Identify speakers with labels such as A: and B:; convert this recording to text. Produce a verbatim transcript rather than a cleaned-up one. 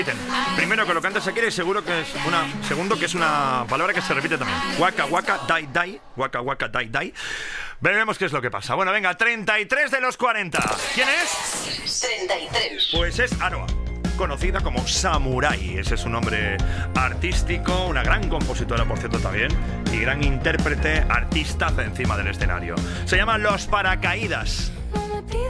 A: Primero que lo canta Shakira y seguro que es una, segundo que es una palabra que se repite también. Waka waka dai dai, waka waka dai dai. Veremos qué es lo que pasa. Bueno, venga, treinta y tres de los cuarenta. ¿Quién es?
B: treinta y tres.
A: Pues es Aroa, conocida como Samurai. Ese es su nombre artístico, una gran compositora, por cierto, también, y gran intérprete, artista encima del escenario. Se llama Los Paracaídas.